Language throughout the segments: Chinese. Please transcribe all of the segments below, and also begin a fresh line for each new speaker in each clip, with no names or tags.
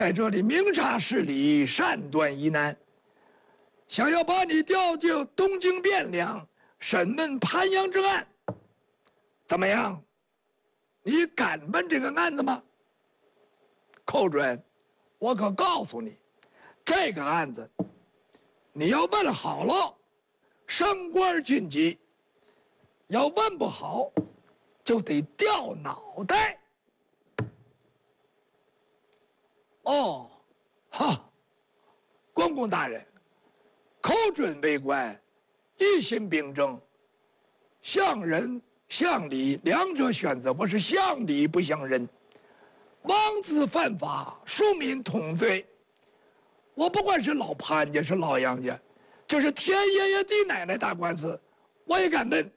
在这里明察事理，善断疑难，想要把你调进东京汴梁审问潘阳之案，怎么样？你敢问这个案子吗？寇准，我可告诉你，这个案子你要问好了，升官晋级；要问不好，就得掉脑袋。哦，哈，关公大人，寇准为官，一心秉正，向仁向礼两者选择，我是向礼不向仁。妄自犯法，庶民同罪。我不管是老潘家是老杨家，就是天爷爷地奶奶打官司，我也敢问。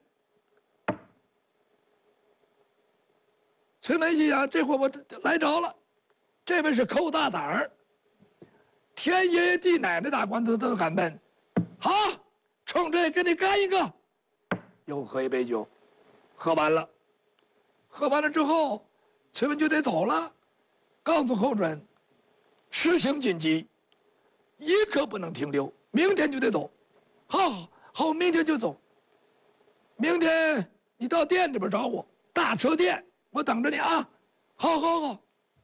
崔文一想，这回我来着了，这位是寇大胆儿，天爷爷地奶奶打官司都敢问。好，冲这给你干一个，又喝一杯酒，喝完了，喝完了之后，崔文就得走了，告诉寇准，实行紧急，一刻不能停留，明天就得走。好，明天就走。明天你到店里边找我，大车店，我等着你啊。好。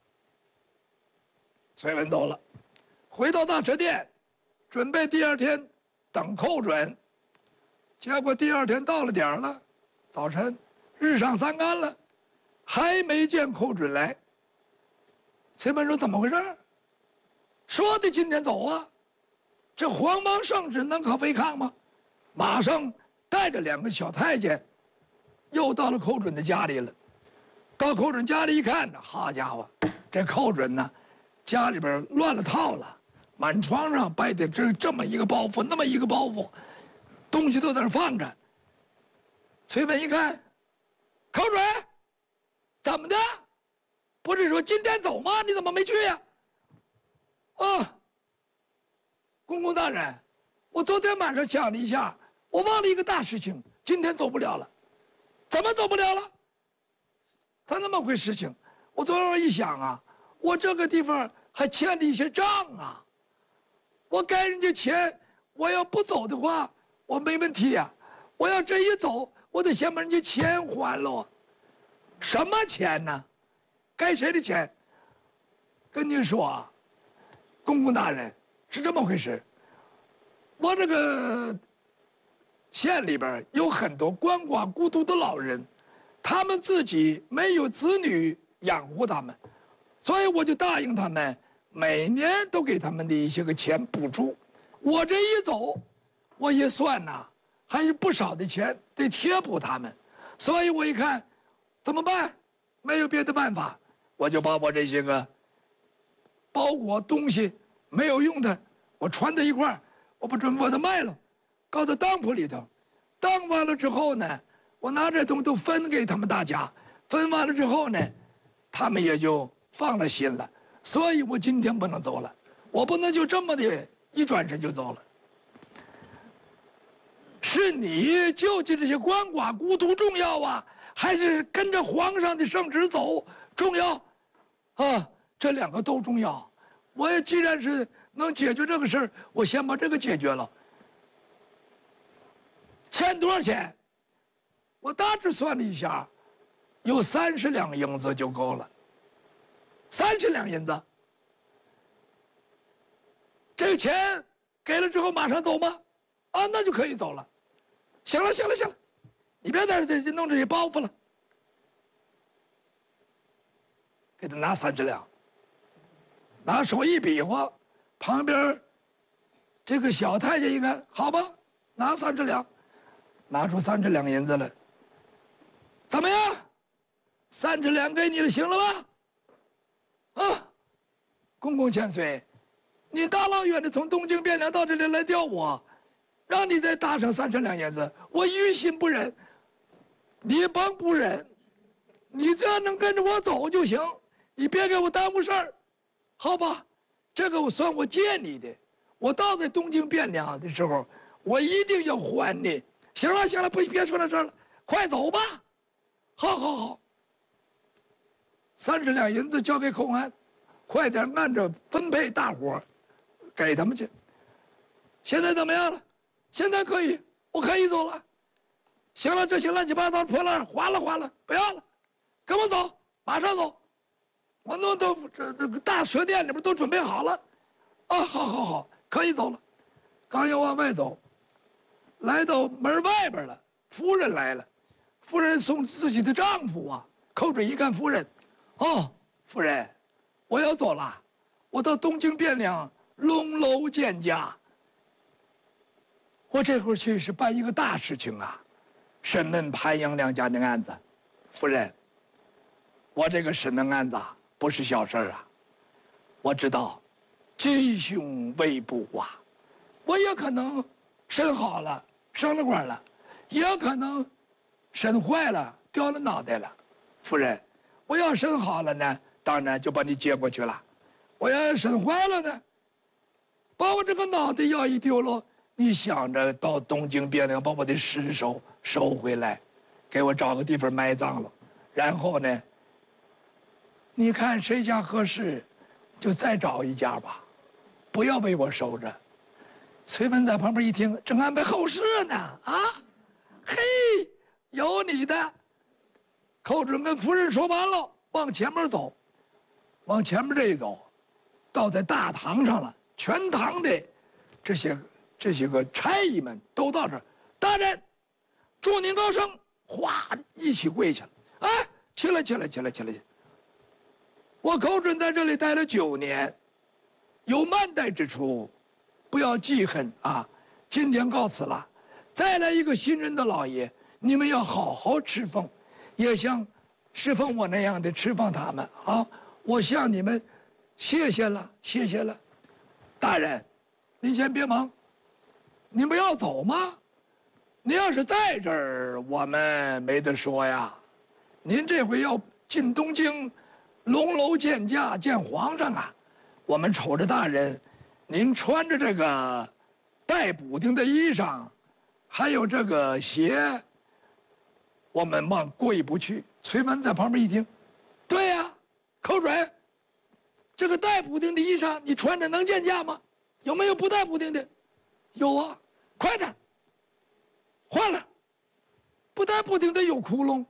崔文走了，回到大车店，准备第二天等寇准。结果第二天到了点儿了，早晨日上三竿了，还没见寇准来。崔文说：“怎么回事？说的今天走啊，这黄毛圣旨能可违抗吗？”马上带着两个小太监，又到了寇准的家里了。到寇准家里一看，好家伙，这寇准呢，家里边乱了套了，满床上摆的这么一个包袱，那么一个包袱，东西都在那放着。崔文一看，寇准，怎么的？不是说今天走吗？你怎么没去呀？啊，公公大人，我昨天晚上想了一下，我忘了一个大事情，今天走不了了。怎么走不了了？他那么回事情，我昨晚一想啊，我这个地方还欠了一些账啊，我该人家钱，我要不走的话，我没问题呀。我要这一走，我得先把人家钱还了。什么钱呢？该谁的钱？跟您说啊，公公大人是这么回事。我这个县里边有很多鳏寡孤独的老人，他们自己没有子女养活他们，所以我就答应他们，每年都给他们的一些个钱补助。我这一走，我一算呐，还有不少的钱得贴补他们，所以我一看，怎么办？没有别的办法，我就把我这些个包裹东西没有用的，我串在一块儿，我把它卖了，搞到当铺里头。当完了之后呢，我拿这东西都分给他们大家，分完了之后呢，他们也就放了心了。所以我今天不能走了，我不能就这么的一转身就走了。是你救济这些鳏寡孤独重要啊，还是跟着皇上的圣旨走重要？啊，这两个都重要。我也既然是能解决这个事儿，我先把这个解决了。欠多少钱？我大致算了一下，有30两银子就够了。30两银子，这个钱给了之后马上走吗？啊，那就可以走了。行了，你别在这弄这些包袱了。给他拿30两，拿手一比划，旁边这个小太监一看，好吧，拿30两，拿出30两银子来。怎么样？30两给你了，行了吧？啊，公公千岁，你大老远的从东京汴梁到这里来调我，让你再搭上30两银子，我于心不忍。你甭不忍，你只要能跟着我走就行，你别给我耽误事儿，好吧？这个我算我借你的，我到在东京汴梁的时候，我一定要还你。行了，别说到这儿了，快走吧。好，30两银子交给寇安， 快点按着分配大伙给他们去。现在怎么样了？现在可以，我可以走了。行了，这些乱七八糟破烂划了，不要了，跟我走，马上走。我弄都这个大蛇店里边都准备好了。啊，好，可以走了。刚要往外走，来到门外边了，夫人来了。夫人送自己的丈夫啊。寇准一看夫人，哦，夫人，我要走了，我到东京汴梁龙楼见驾。我这会儿去是办一个大事情啊，审问潘阳两家的案子。夫人，我这个审问案子不是小事啊，我知道，吉凶未卜啊，我也可能审好了，升了官了，也可能审坏了，掉了脑袋了。夫人，我要审好了呢，当然就把你接过去了；我要审坏了呢，把我这个脑袋要一丢了，你想着到东京汴梁把我的尸首收回来，给我找个地方埋葬了，然后呢，你看谁家合适，就再找一家吧，不要为我守着。崔文在旁边一听，正安排后事呢，啊，嘿，有你的。寇准跟夫人说完了，往前面走，往前面这一走，到在大堂上了。全堂的这些个差役们都到这儿，大人，祝您高升！哗，一起跪下了。哎，起来！我寇准在这里待了9年，有慢待之处，不要记恨啊！今天告辞了，再来一个新任的老爷，你们要好好侍奉。也像侍奉我那样的侍奉他们啊！我向你们谢谢了。大人，您先别忙，您不要走吗？您要是在这儿，我们没得说呀。您这回要进东京，龙楼见驾见皇上啊！我们瞅着大人，您穿着这个带补丁的衣裳，还有这个鞋。我们往过意不去。崔文在旁边一听，对呀，寇准，这个带补丁的衣裳你穿着能见驾吗？有没有不带补丁的？有啊，快点，换了，不带补丁的有窟窿。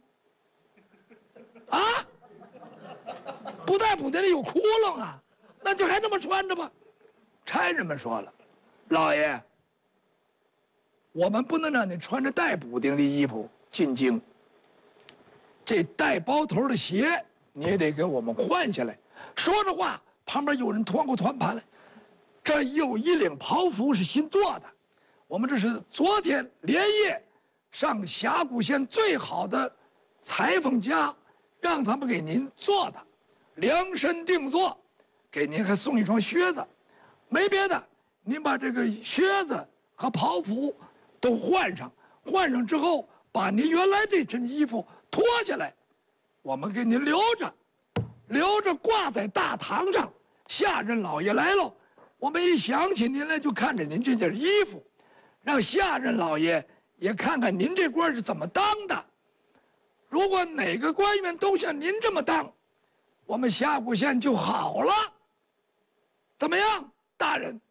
啊，不带补丁的有窟窿啊，那就还这么穿着吧。差人们说了，老爷，我们不能让你穿着带补丁的衣服进京。这带包头的鞋你也得给我们换下来。说着话，旁边有人团过团盘来，这有一领袍服是新做的，我们这是昨天连夜上峡谷县最好的裁缝家，让他们给您做的，量身定做，给您还送一双靴子。没别的，您把这个靴子和袍服都换上，换上之后，把您原来这身衣服脱下来，我们给您留着挂在大堂上。下任老爷来了，我们一想起您来，就看着您这件衣服，让下任老爷也看看您这官是怎么当的。如果哪个官员都像您这么当，我们峡谷县就好了。怎么样，大人？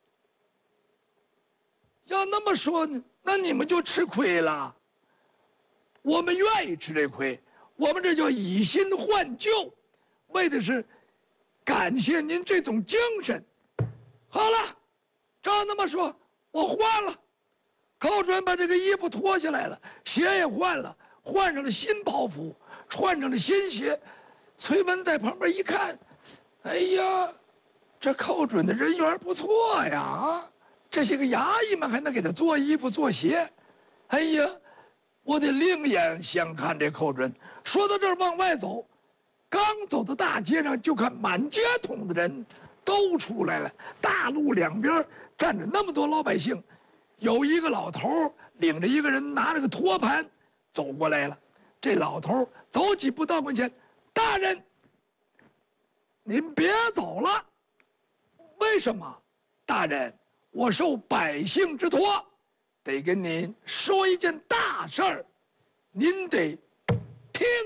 要那么说呢，那你们就吃亏了。我们愿意吃这亏，我们这叫以新换旧，为的是感谢您这种精神。好了，照那么说，我换了。寇准把这个衣服脱下来了，鞋也换了，换上了新袍服，穿上了新鞋。崔文在旁边一看，哎呀，这寇准的人缘不错呀！啊，这些个衙役们还能给他做衣服做鞋，哎呀！我得另眼相看这寇准。说到这儿，往外走，刚走到大街上，就看满街桶的人都出来了。大路两边站着那么多老百姓，有一个老头领着一个人拿着个托盘走过来了。这老头走几步到跟前，大人，您别走了。为什么？大人，我受百姓之托，得跟您说一件大事儿，您得听。